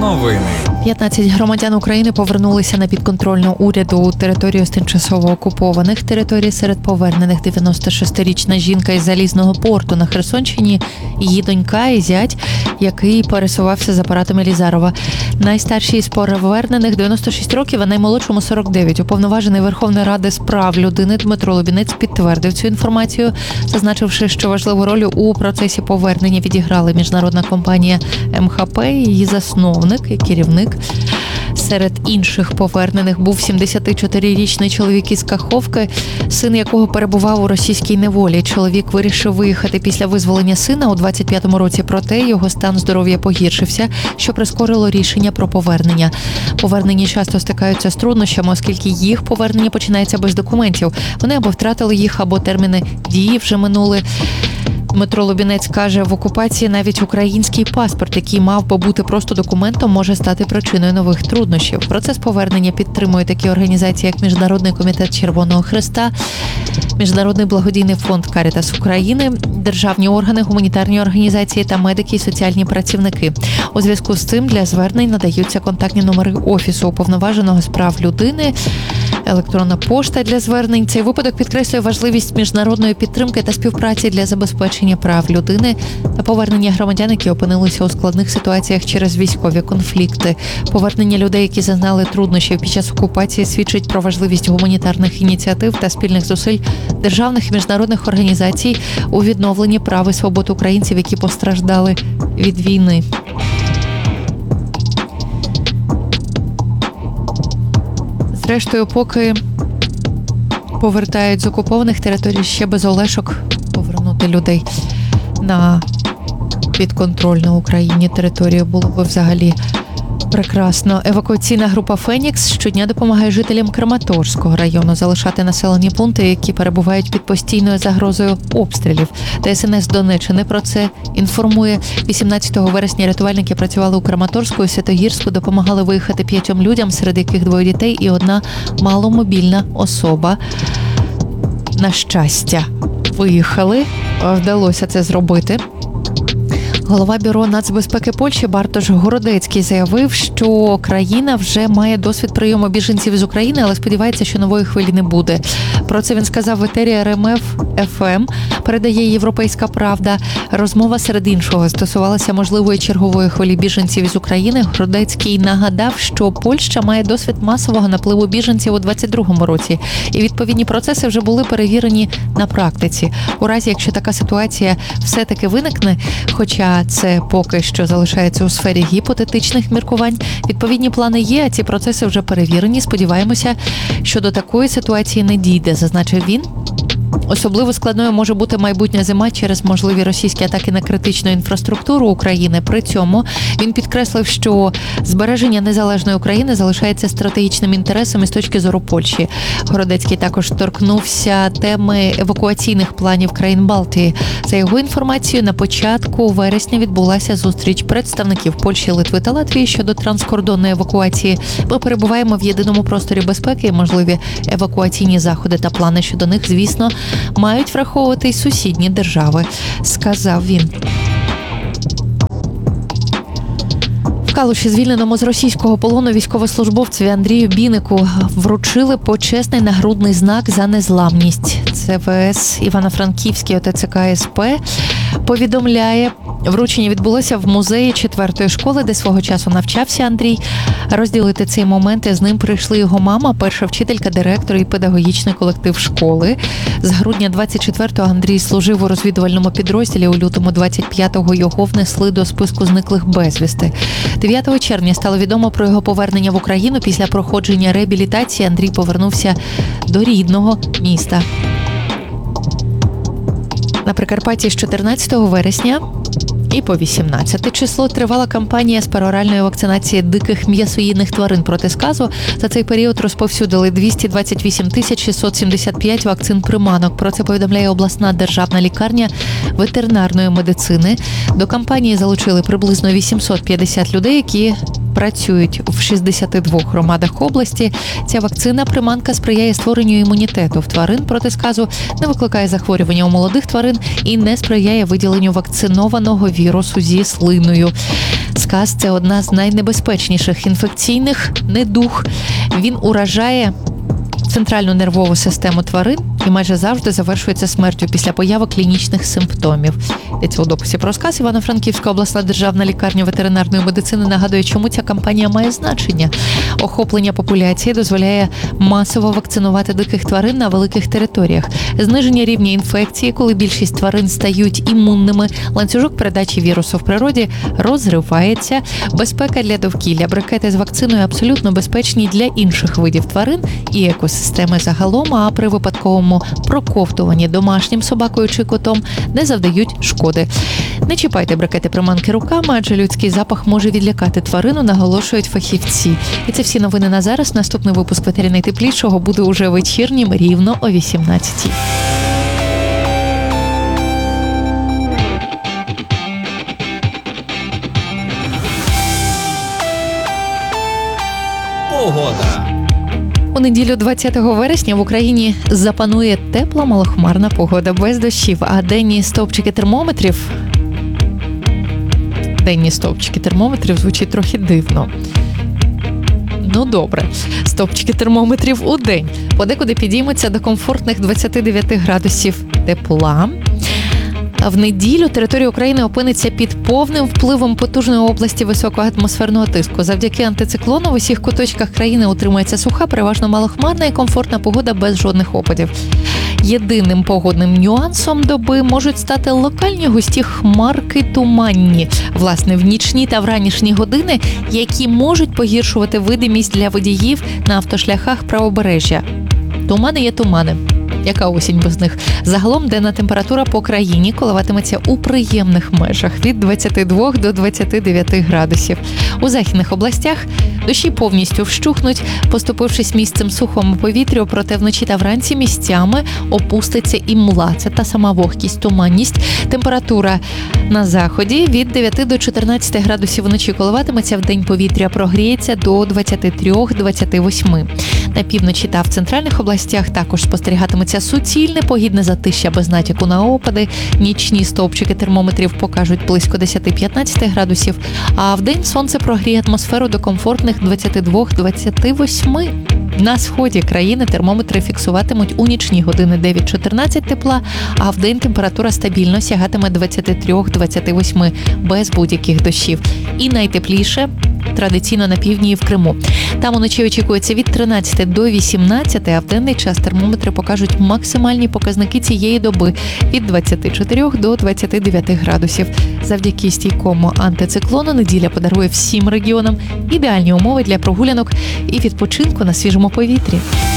Новини. 15 громадян України повернулися на підконтрольну уряду територію з тимчасово окупованих територій. Серед повернених 96-річна жінка із Залізного порту на Херсонщині, її донька і зять, який пересувався з апаратом Елізарова. Найстарший із повернених 96 років, а наймолодшому 49. Уповноважений Верховної Ради з прав людини Дмитро Лубінець підтвердив цю інформацію, зазначивши, що важливу роль у процесі повернення відіграла міжнародна компанія МХП і її засновник і керівник. Серед інших повернених був 74-річний чоловік із Каховки, син якого перебував у російській неволі. Чоловік вирішив виїхати після визволення сина у 25-му році, проте його стан здоров'я погіршився, що прискорило рішення про повернення. Повернені часто стикаються з труднощами, оскільки їх повернення починається без документів. Вони або втратили їх, або терміни дії вже минули. Дмитро Лубінець каже, в окупації навіть український паспорт, який мав би бути просто документом, може стати причиною нових труднощів. Процес повернення підтримують такі організації, як Міжнародний комітет Червоного Хреста, Міжнародний благодійний фонд «Карітас України», державні органи, гуманітарні організації та медики і соціальні працівники. У зв'язку з цим для звернень надаються контактні номери Офісу уповноваженого з прав людини, електронна пошта для звернень. Цей випадок підкреслює важливість міжнародної підтримки та співпраці для забезпечення прав людини та повернення громадян, які опинилися у складних ситуаціях через військові конфлікти. Повернення людей, які зазнали труднощів під час окупації, свідчить про важливість гуманітарних ініціатив та спільних зусиль державних і міжнародних організацій у відновленні прав і свобод українців, які постраждали від війни. Зрештою, поки повертають з окупованих територій, ще без Олешок повернути людей на підконтрольну Україні територію було б взагалі прекрасно. Евакуаційна група «Фенікс» щодня допомагає жителям Краматорського району залишати населені пункти, які перебувають під постійною загрозою обстрілів. ДСНС Донеччини про це інформує. 18 вересня рятувальники працювали у Краматорську і Святогірську, допомагали виїхати 5 людям, серед яких 2 дітей і 1 маломобільна особа. На щастя, виїхали, вдалося це зробити. Голова Бюро нацбезпеки Польщі Бартош Городецький заявив, що країна вже має досвід прийому біженців з України, але сподівається, що нової хвилі не буде. Про це він сказав в етері РМФ ФМ, передає «Європейська правда». Розмова, серед іншого, стосувалася можливої чергової хвилі біженців із України. Городецький нагадав, що Польща має досвід масового напливу біженців у 22-му році, і відповідні процеси вже були перевірені на практиці. У разі, якщо така ситуація все-таки виникне, хоча це поки що залишається у сфері гіпотетичних міркувань, відповідні плани є, а ці процеси вже перевірені. Сподіваємося, що до такої ситуації не дійде, зазначив він. Особливо складною може бути майбутня зима через можливі російські атаки на критичну інфраструктуру України. При цьому він підкреслив, що збереження незалежної України залишається стратегічним інтересом із точки зору Польщі. Городецький також торкнувся теми евакуаційних планів країн Балтії. За його інформацією, на початку вересня відбулася зустріч представників Польщі, Литви та Латвії щодо транскордонної евакуації. Ми перебуваємо в єдиному просторі безпеки і можливі евакуаційні заходи та плани щодо них, звісно, мають враховувати й сусідні держави, сказав він. В Калуші звільненому з російського полону військовослужбовцеві Андрію Бінику вручили почесний нагрудний знак за незламність. ЦВС Івано-Франківський ОТЦК СП повідомляє, вручення відбулося в музеї 4-ї школи, де свого часу навчався Андрій. Розділити цей момент з ним прийшли його мама, перша вчителька, директор і педагогічний колектив школи. З грудня 24-го Андрій служив у розвідувальному підрозділі, у лютому 25-го його внесли до списку зниклих безвісти. 9 червня стало відомо про його повернення в Україну. Після проходження реабілітації Андрій повернувся до рідного міста. На Прикарпатті з 14 вересня і по 18 число тривала кампанія з пероральної вакцинації диких м'ясоїдних тварин проти сказу. За цей період розповсюдили 228 675 вакцин приманок. Про це повідомляє обласна державна лікарня ветеринарної медицини. До кампанії залучили приблизно 850 людей, які працюють в 62 громадах області. Ця вакцина-приманка сприяє створенню імунітету в тварин проти сказу, не викликає захворювання у молодих тварин і не сприяє виділенню вакцинованого вірусу зі слиною. сказа – це одна з найнебезпечніших інфекційних недуг. Він уражає центральну нервову систему тварин і майже завжди завершується смертю після появи клінічних симптомів. Йдеться у дописі про сказ. Івано-Франківська обласна державна лікарня ветеринарної медицини нагадує, чому ця кампанія має значення. Охоплення популяції дозволяє масово вакцинувати диких тварин на великих територіях. Зниження рівня інфекції, коли більшість тварин стають імунними, ланцюжок передачі вірусу в природі розривається. Безпека для довкілля. Брикети з вакциною абсолютно безпечні для інших видів тварин і екосистеми загалом, а при випадковому проковтуванні домашнім собакою чи котом не завдають шкоди. Не чіпайте брикети-приманки руками, адже людський запах може відлякати тварину, наголошують фахівці. І це всі новини на зараз. Наступний випуск «Ветері найтеплішого» буде уже вечірнім рівно о 18-й. Погода. У неділю 20 вересня в Україні запанує тепла малохмарна погода без дощів, а денні стовпчики термометрів звучить трохи дивно. Ну добре, стовпчики термометрів у день подекуди підіймуться до комфортних 29 градусів тепла. А в неділю територія України опиниться під повним впливом потужної області високого атмосферного тиску. Завдяки антициклону в усіх куточках країни утримується суха, переважно малохмарна і комфортна погода без жодних опадів. Єдиним погодним нюансом доби можуть стати локальні густі хмарки туманні, власне, в нічні та вранішні години, які можуть погіршувати видимість для водіїв на автошляхах правобережжя. Тумани є тумани. Яка осінь без них? Загалом денна температура по країні коливатиметься у приємних межах від 22 до 29 градусів. У західних областях дощі повністю вщухнуть, поступившись місцем сухому повітрю, проте вночі та вранці місцями опуститься і мла. Це та сама вогкість, туманність. Температура на заході від 9 до 14 градусів вночі коливатиметься, вдень повітря прогріється до 23-28. На півночі та в центральних областях також спостерігатиметься суцільне погідне затишя без натяку на опади. Нічні стовпчики термометрів покажуть близько 10-15 градусів, а вдень сонце прогріє атмосферу до комфортних 22-28. На сході країни термометри фіксуватимуть у нічні години 9-14 тепла, а вдень температура стабільно сягатиме 23-28 без будь-яких дощів. І найтепліше традиційно на півдні і в Криму. Там уночі очікується від 13 до 18, а в денний час термометри покажуть максимальні показники цієї доби від 24 до 29 градусів. Завдяки стійкому антициклону неділя подарує всім регіонам ідеальні умови для прогулянок і відпочинку на свіжому повітрі.